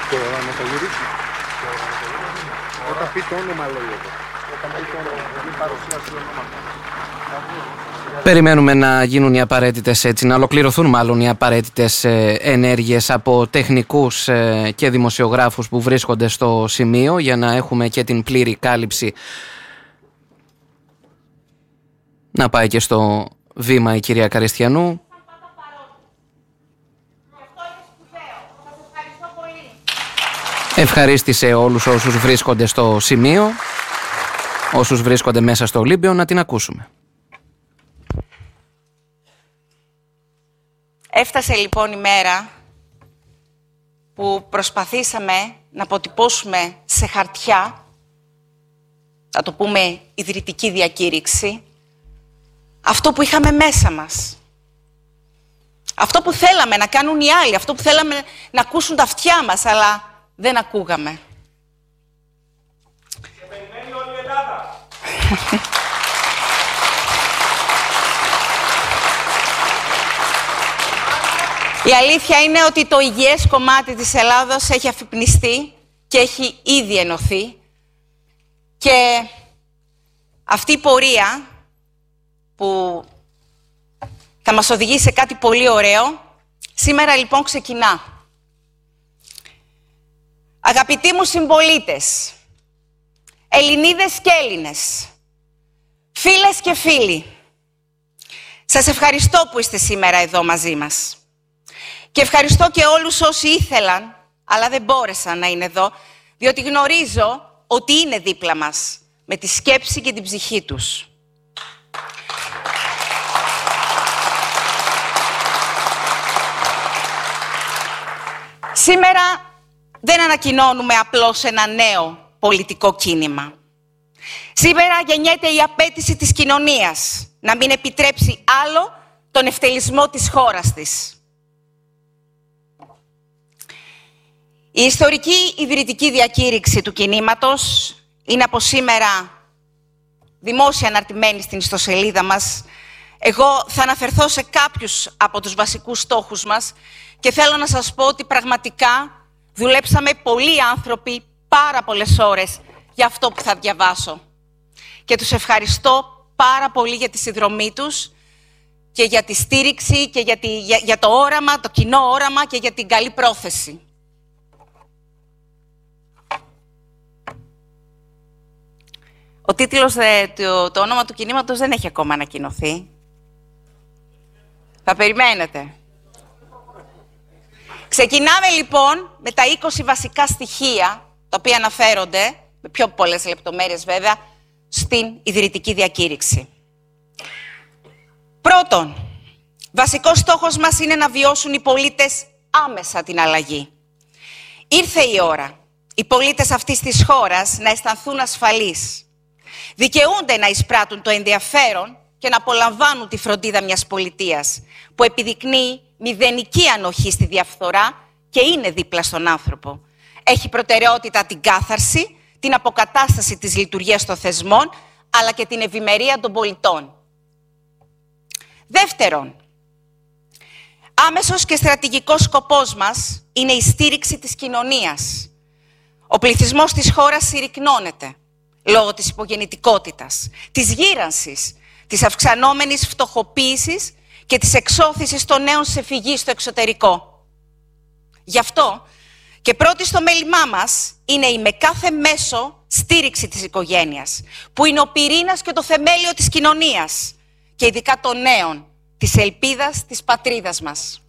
Τώρα να τα γυρίσει. Όταν πει το όνομα λέει εδώ. Όταν πει το όνομα, δεν παρουσιάσει ονόματα. Περιμένουμε να γίνουν οι απαραίτητες, έτσι, να ολοκληρωθούν μάλλον οι απαραίτητες ενέργειες από τεχνικούς και δημοσιογράφους που βρίσκονται στο σημείο για να έχουμε και την πλήρη κάλυψη. Να πάει και στο βήμα η κυρία Καριστιανού. Ευχαρίστησε όλους όσους βρίσκονται στο σημείο, όσους βρίσκονται μέσα στο Ολύμπιο, να την ακούσουμε. Έφτασε λοιπόν η μέρα που προσπαθήσαμε να αποτυπώσουμε σε χαρτιά, θα το πούμε ιδρυτική διακήρυξη, αυτό που είχαμε μέσα μας. Αυτό που θέλαμε να κάνουν οι άλλοι, αυτό που θέλαμε να ακούσουν τα αυτιά μας, αλλά δεν ακούγαμε. Και περιμένει όλη η Ελλάδα. Η αλήθεια είναι ότι το υγιές κομμάτι της Ελλάδος έχει αφυπνιστεί και έχει ήδη ενωθεί. Και αυτή η πορεία που θα μας οδηγήσει σε κάτι πολύ ωραίο, σήμερα λοιπόν ξεκινά. Αγαπητοί μου συμπολίτες, Ελληνίδες και Έλληνες, φίλες και φίλοι, σας ευχαριστώ που είστε σήμερα εδώ μαζί μας. Και ευχαριστώ και όλους όσοι ήθελαν, αλλά δεν μπόρεσαν να είναι εδώ, διότι γνωρίζω ότι είναι δίπλα μας, με τη σκέψη και την ψυχή τους. Σήμερα δεν ανακοινώνουμε απλώς ένα νέο πολιτικό κίνημα. Σήμερα γεννιέται η απέτηση της κοινωνίας να μην επιτρέψει άλλο τον ευτελισμό της χώρας της. Η ιστορική ιδρυτική διακήρυξη του κινήματος είναι από σήμερα δημόσια αναρτημένη στην ιστοσελίδα μας. Εγώ θα αναφερθώ σε κάποιους από τους βασικούς στόχους μας και θέλω να σας πω ότι πραγματικά δουλέψαμε πολλοί άνθρωποι πάρα πολλές ώρες για αυτό που θα διαβάσω. Και τους ευχαριστώ πάρα πολύ για τη συνδρομή τους και για τη στήριξη και για το όραμα, το κοινό όραμα και για την καλή πρόθεση. Ο τίτλος, το όνομα του κινήματος δεν έχει ακόμα ανακοινωθεί. Θα περιμένετε. Ξεκινάμε λοιπόν με τα 20 βασικά στοιχεία, τα οποία αναφέρονται, με πιο πολλές λεπτομέρειες βέβαια, στην ιδρυτική διακήρυξη. Πρώτον, βασικός στόχος μας είναι να βιώσουν οι πολίτες άμεσα την αλλαγή. Ήρθε η ώρα οι πολίτες αυτής της χώρας να αισθανθούν ασφαλείς. Δικαιούνται να εισπράττουν το ενδιαφέρον και να απολαμβάνουν τη φροντίδα μιας πολιτείας που επιδεικνύει μηδενική ανοχή στη διαφθορά και είναι δίπλα στον άνθρωπο. Έχει προτεραιότητα την κάθαρση, την αποκατάσταση της λειτουργίας των θεσμών, αλλά και την ευημερία των πολιτών. Δεύτερον, άμεσος και στρατηγικός σκοπός μας είναι η στήριξη της κοινωνίας. Ο πληθυσμός της χώρας συρρικνώνεται λόγω της υπογεννητικότητας, της γύρανσης, της αυξανόμενης φτωχοποίησης και της εξώθησης των νέων σε φυγή στο εξωτερικό. Γι' αυτό και πρώτη στο μέλημά μας είναι η με κάθε μέσο στήριξη της οικογένειας, που είναι ο πυρήνας και το θεμέλιο της κοινωνίας και ειδικά των νέων, της ελπίδας της πατρίδας μας.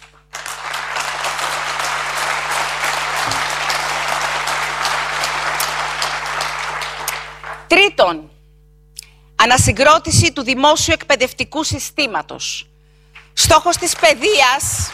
Τρίτον, ανασυγκρότηση του δημόσιου εκπαιδευτικού συστήματος. Στόχος της παιδείας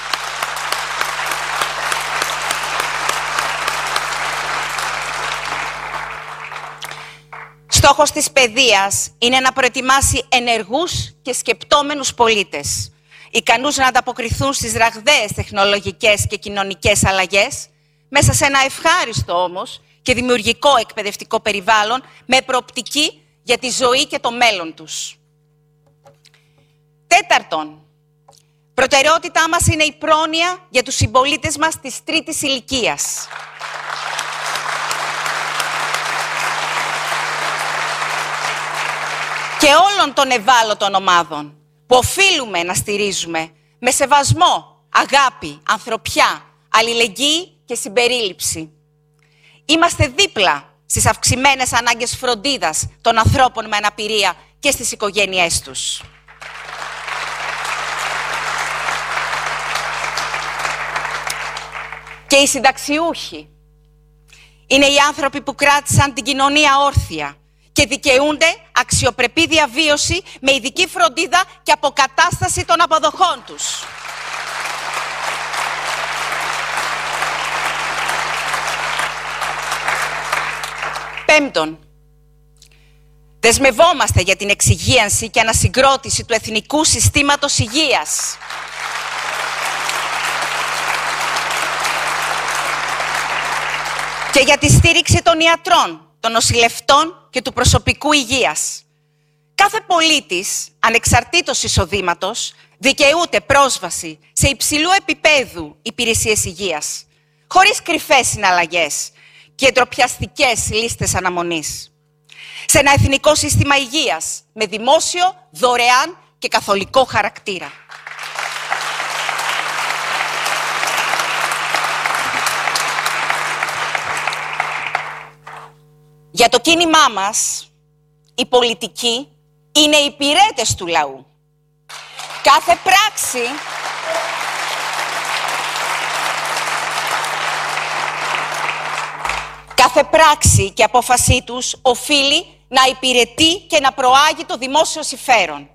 είναι να προετοιμάσει ενεργούς και σκεπτόμενους πολίτες, ικανούς να ανταποκριθούν στις ραγδαίες τεχνολογικές και κοινωνικές αλλαγές, μέσα σε ένα ευχάριστο όμως και δημιουργικό εκπαιδευτικό περιβάλλον με προοπτική για τη ζωή και το μέλλον τους. Τέταρτον, Προτεραιότητά μας είναι η πρόνοια για τους συμπολίτες μας της τρίτης ηλικίας. Και όλων των ευάλωτων ομάδων που οφείλουμε να στηρίζουμε με σεβασμό, αγάπη, ανθρωπιά, αλληλεγγύη και συμπερίληψη. Είμαστε δίπλα στις αυξημένες ανάγκες φροντίδας των ανθρώπων με αναπηρία και στις οικογένειές τους. Και οι συνταξιούχοι είναι οι άνθρωποι που κράτησαν την κοινωνία όρθια και δικαιούνται αξιοπρεπή διαβίωση με ειδική φροντίδα και αποκατάσταση των αποδοχών τους. Πέμπτον, δεσμευόμαστε για την εξυγίανση και ανασυγκρότηση του εθνικού συστήματος υγείας. Και για τη στήριξη των ιατρών, των νοσηλευτών και του προσωπικού υγείας. Κάθε πολίτης, ανεξαρτήτως εισοδήματος, δικαιούται πρόσβαση σε υψηλού επίπεδου υπηρεσίες υγείας, χωρίς κρυφές συναλλαγές και ντροπιαστικές λίστες αναμονής. Σε ένα εθνικό σύστημα υγείας με δημόσιο, δωρεάν και καθολικό χαρακτήρα. Για το κίνημά μας, οι πολιτικοί είναι οι υπηρέτες του λαού. Κάθε πράξη και απόφασή τους οφείλει να υπηρετεί και να προάγει το δημόσιο συμφέρον.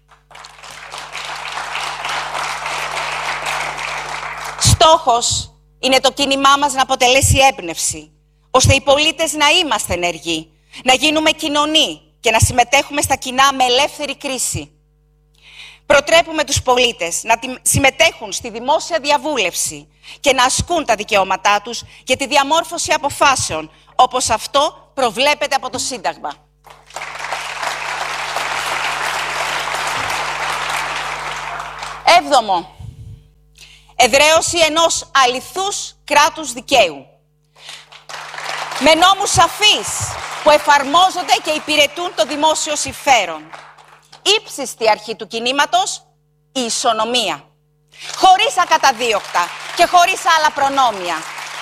Στόχος είναι το κίνημά μας να αποτελέσει έμπνευση, ώστε οι πολίτες να είμαστε ενεργοί, να γίνουμε κοινωνοί και να συμμετέχουμε στα κοινά με ελεύθερη κρίση. Προτρέπουμε τους πολίτες να συμμετέχουν στη δημόσια διαβούλευση και να ασκούν τα δικαιώματά τους για τη διαμόρφωση αποφάσεων, όπως αυτό προβλέπεται από το Σύνταγμα. Έβδομο, εδραίωση ενός αληθούς κράτους δικαίου. Με νόμους σαφείς που εφαρμόζονται και υπηρετούν το δημόσιο συμφέρον. Ύψιστη αρχή του κινήματος, η ισονομία. Χωρίς ακαταδίωκτα και χωρίς άλλα προνόμια.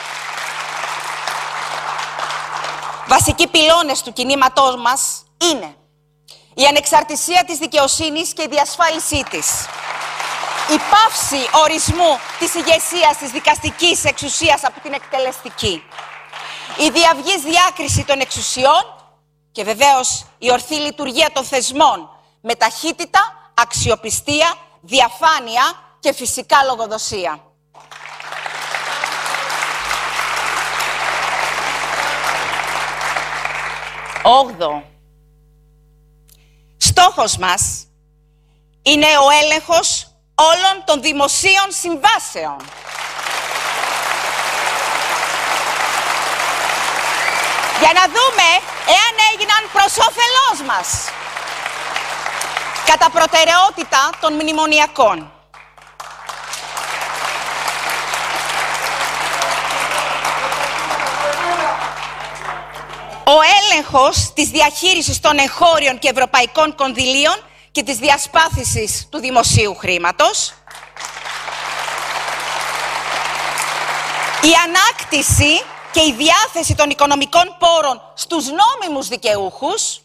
Βασικοί πυλώνες του κινήματός μας είναι η ανεξαρτησία της δικαιοσύνης και η διασφάλισή της. Η πάυση ορισμού της ηγεσίας της δικαστικής εξουσίας από την εκτελεστική. Η διαυγής διάκριση των εξουσιών και βεβαίως η ορθή λειτουργία των θεσμών με ταχύτητα, αξιοπιστία, διαφάνεια και φυσικά λογοδοσία. Όγδοο. Στόχος μας είναι ο έλεγχος όλων των δημοσίων συμβάσεων. Για να δούμε εάν έγιναν προς όφελός μας. Κατά προτεραιότητα των μνημονιακών. Ο έλεγχος της διαχείρισης των εγχώριων και ευρωπαϊκών κονδυλίων και της διασπάθησης του δημοσίου χρήματος. Η ανάκτηση και η διάθεση των οικονομικών πόρων στους νόμιμους δικαιούχους,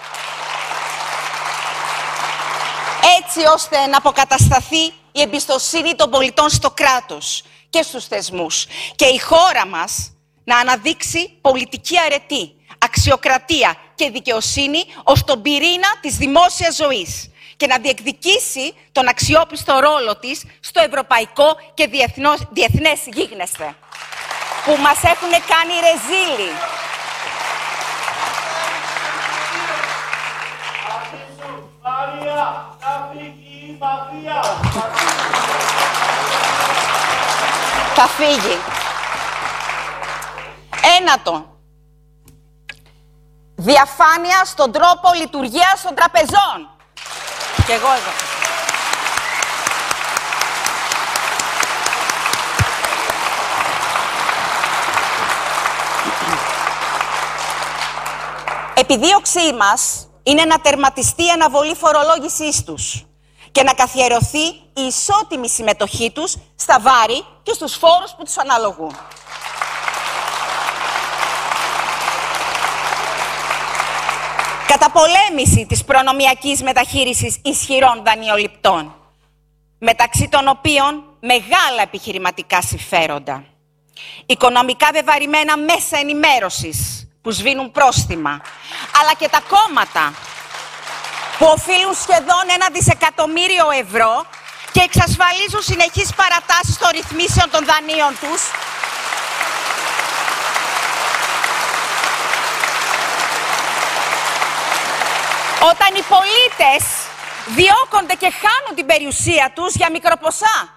έτσι ώστε να αποκατασταθεί η εμπιστοσύνη των πολιτών στο κράτος και στους θεσμούς και η χώρα μας να αναδείξει πολιτική αρετή, αξιοκρατία και δικαιοσύνη ως τον πυρήνα της δημόσιας ζωής και να διεκδικήσει τον αξιόπιστο ρόλο της στο ευρωπαϊκό και διεθνές γίγνεσθε, που μας έχουν κάνει ρεζίλοι. Θα φύγει. Ένατο. Διαφάνεια στον τρόπο λειτουργίας των τραπεζών. Και εγώ εδώ. Επιδίωξή μας είναι να τερματιστεί η αναβολή φορολόγησής τους και να καθιερωθεί η ισότιμη συμμετοχή τους στα βάρη και στους φόρους που τους αναλογούν. Καταπολέμηση της προνομιακής μεταχείρισης ισχυρών δανειοληπτών, μεταξύ των οποίων μεγάλα επιχειρηματικά συμφέροντα, οικονομικά βεβαρημένα μέσα ενημέρωσης που σβήνουν πρόστιμα, αλλά και τα κόμματα που οφείλουν σχεδόν 1 δισεκατομμύριο ευρώ και εξασφαλίζουν συνεχείς παρατάσεις των ρυθμίσεων των δανείων τους, όταν οι πολίτες διώκονται και χάνουν την περιουσία τους για μικροποσά.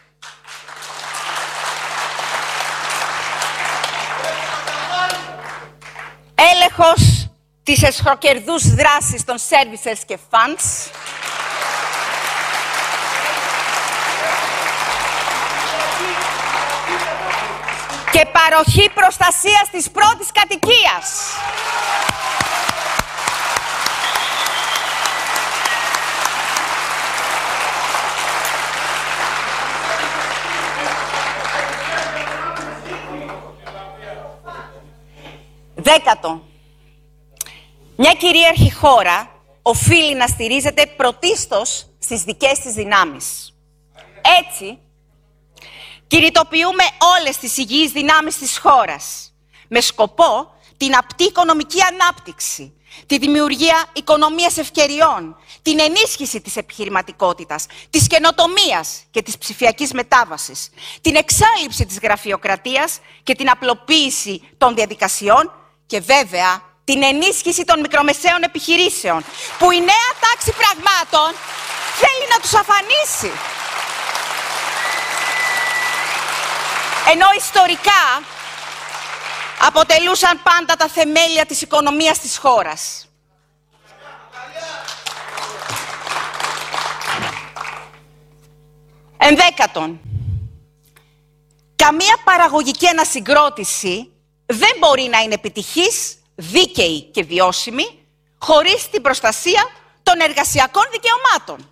Έλεγχος της εσχροκερδούς δράσης των services και funds. Και παροχή προστασίας της πρώτης κατοικίας. Δέκατο, μια κυρίαρχη χώρα οφείλει να στηρίζεται πρωτίστως στις δικές της δυνάμεις. Έτσι, κινητοποιούμε όλες τις υγιείς δυνάμεις της χώρας, με σκοπό την απτή οικονομική ανάπτυξη, τη δημιουργία οικονομίας ευκαιριών, την ενίσχυση της επιχειρηματικότητας, της καινοτομίας και της ψηφιακής μετάβασης, την εξάλειψη της γραφειοκρατίας και την απλοποίηση των διαδικασιών και βέβαια την ενίσχυση των μικρομεσαίων επιχειρήσεων, που η νέα τάξη πραγμάτων θέλει να τους αφανίσει. Ενώ ιστορικά αποτελούσαν πάντα τα θεμέλια της οικονομίας της χώρας. Ενδέκατον, καμία παραγωγική ανασυγκρότηση δεν μπορεί να είναι επιτυχής, δίκαιη και βιώσιμη χωρίς την προστασία των εργασιακών δικαιωμάτων.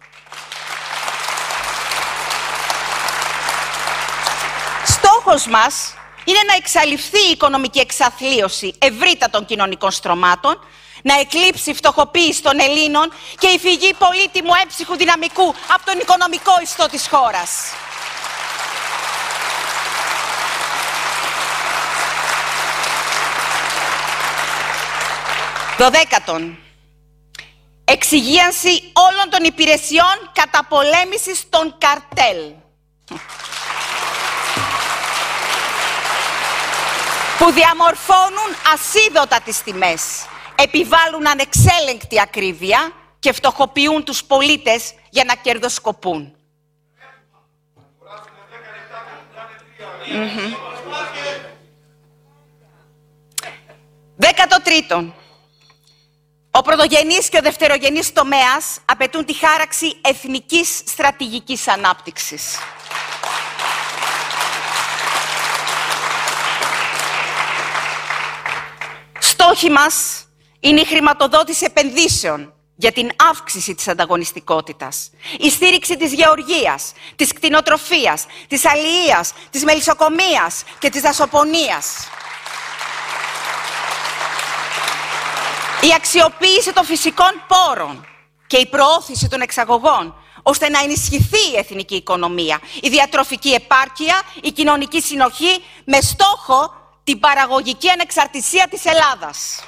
Στόχος μας είναι να εξαλειφθεί η οικονομική εξαθλίωση ευρύτατων κοινωνικών στρωμάτων, να εκλείψει η φτωχοποίηση των Ελλήνων και η φυγή πολύτιμου έμψυχου δυναμικού από τον οικονομικό ιστό της χώρας. Δωδέκατον, εξυγίανση όλων των υπηρεσιών καταπολέμησης των καρτέλ, που διαμορφώνουν ασίδωτα τις τιμές, επιβάλλουν ανεξέλεγκτη ακρίβεια και φτωχοποιούν τους πολίτες για να κερδοσκοπούν. 13. Ο πρωτογενής και ο δευτερογενής τομέας απαιτούν τη χάραξη εθνικής στρατηγικής ανάπτυξης. Στόχοι μας είναι η χρηματοδότηση επενδύσεων για την αύξηση της ανταγωνιστικότητας, η στήριξη της γεωργίας, της κτηνοτροφίας, της αλληλείας, της μελισσοκομείας και της δασοπονίας. Η αξιοποίηση των φυσικών πόρων και η προώθηση των εξαγωγών, ώστε να ενισχυθεί η εθνική οικονομία, η διατροφική επάρκεια, η κοινωνική συνοχή, με στόχο την παραγωγική ανεξαρτησία της Ελλάδας.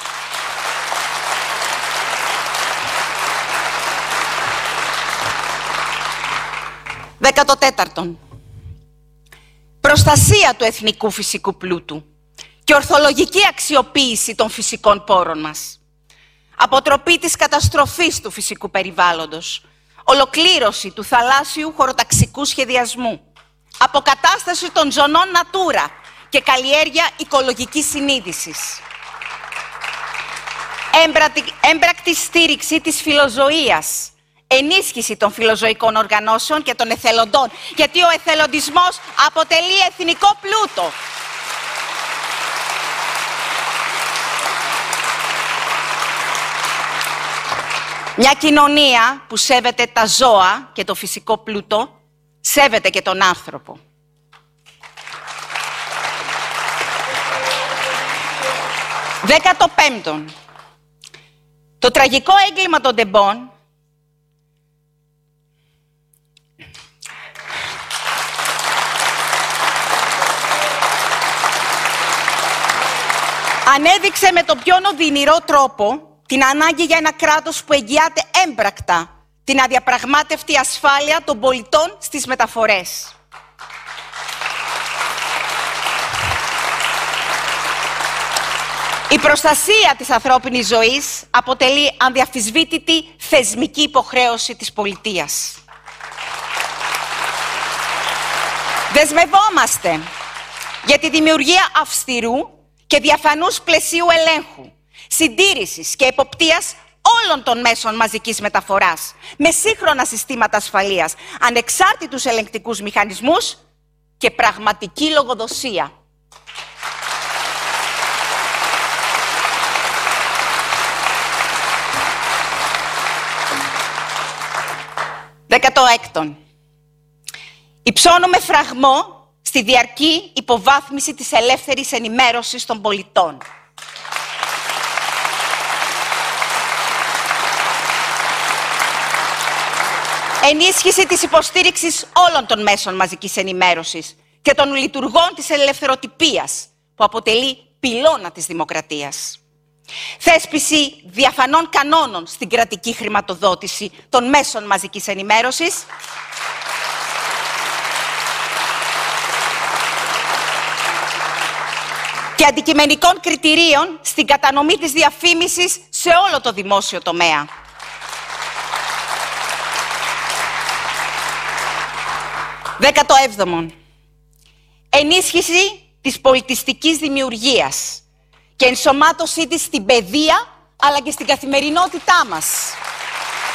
Δεκατοτέταρτον, προστασία του εθνικού φυσικού πλούτου και ορθολογική αξιοποίηση των φυσικών πόρων μας. Αποτροπή της καταστροφής του φυσικού περιβάλλοντος, ολοκλήρωση του θαλάσσιου χωροταξικού σχεδιασμού, αποκατάσταση των ζωνών Natura και καλλιέργεια οικολογικής συνείδησης. Έμπρακτη στήριξη της φιλοζωίας, ενίσχυση των φιλοζωικών οργανώσεων και των εθελοντών, γιατί ο εθελοντισμός αποτελεί εθνικό πλούτο. Μια κοινωνία που σέβεται τα ζώα και το φυσικό πλούτο, σέβεται και τον άνθρωπο. Δέκατο πέμπτον, το τραγικό έγκλημα των τεμπών ανέδειξε με τον πιο οδυνηρό τρόπο την ανάγκη για ένα κράτος που εγγυάται έμπρακτα την αδιαπραγμάτευτη ασφάλεια των πολιτών στις μεταφορές. Η προστασία της ανθρώπινης ζωής αποτελεί ανδιαφυσβήτητη θεσμική υποχρέωση της πολιτείας. Δεσμευόμαστε για τη δημιουργία αυστηρού και διαφανούς πλαισίου ελέγχου, συντήρησης και εποπτείας όλων των μέσων μαζικής μεταφοράς, με σύγχρονα συστήματα ασφαλείας, ανεξάρτητους ελεγκτικούς μηχανισμούς και πραγματική λογοδοσία. Δέκατο έκτον. Υψώνουμε φραγμό στη διαρκή υποβάθμιση της ελεύθερης ενημέρωσης των πολιτών. Ενίσχυση της υποστήριξης όλων των μέσων μαζικής ενημέρωσης και των λειτουργών της ελευθεροτυπίας, που αποτελεί πυλώνα της δημοκρατίας. Θέσπιση διαφανών κανόνων στην κρατική χρηματοδότηση των μέσων μαζικής ενημέρωσης και αντικειμενικών κριτηρίων στην κατανομή της διαφήμισης σε όλο το δημόσιο τομέα. Δέκατο έβδομον. Ενίσχυση της πολιτιστικής δημιουργίας και ενσωμάτωσή της στην παιδεία αλλά και στην καθημερινότητά μας.